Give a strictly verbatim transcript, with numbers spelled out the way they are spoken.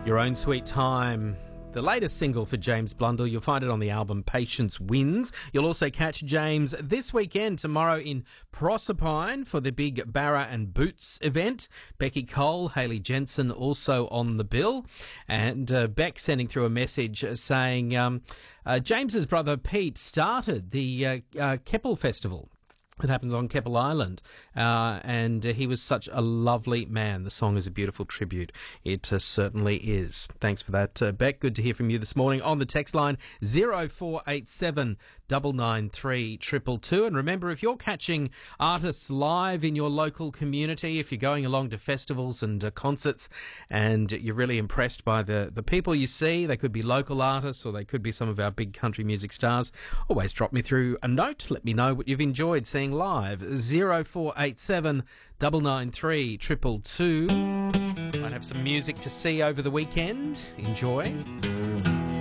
Your Own Sweet Time, the latest single for James Blundell. You'll find it on the album Patience Wins. You'll also catch James this weekend, tomorrow in Proserpine for the big Barra and Boots event. Becky Cole, Hayley Jensen also on the bill. And uh, Beck sending through a message saying um, uh, James's brother Pete started the uh, uh, Keppel Festival. It happens on Keppel Island, uh, and uh, he was such a lovely man. The song is a beautiful tribute. It uh, certainly is. Thanks for that, uh, Beck. Good to hear from you this morning on the text line zero four eight seven nine nine three two two two. And remember, if you're catching artists live in your local community, if you're going along to festivals and uh, concerts and you're really impressed by the, the people you see, they could be local artists or they could be some of our big country music stars, always drop me through a note. Let me know what you've enjoyed seeing live. zero four eight seven nine nine three two two two. Might have some music to see over the weekend. Enjoy.